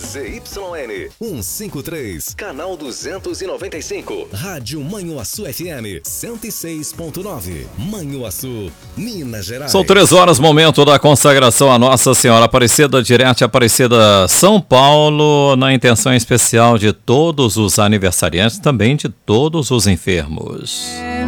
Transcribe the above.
ZYN 153, canal 295. Rádio Manhuaçu FM 106.9. Manhuaçu, Minas Gerais. São 3 horas, momento da consagração a Nossa Senhora Aparecida, direto Aparecida, São Paulo, na intenção especial de todos os aniversariantes, também de todos os enfermos.